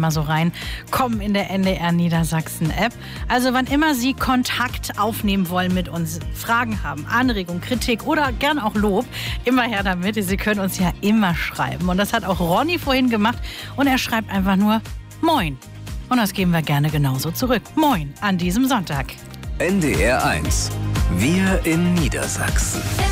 immer so reinkommen in der NDR Niedersachsen App. Also wann immer Sie Kontakt aufnehmen wollen mit uns, Fragen haben, Anregungen, Kritik oder gern auch Lob, immer her damit. Sie können uns ja immer schreiben. Und das hat auch Ronny vorhin gemacht. Und er schreibt einfach nur Moin. Und das geben wir gerne genauso zurück. Moin an diesem Sonntag. NDR 1. Wir in Niedersachsen.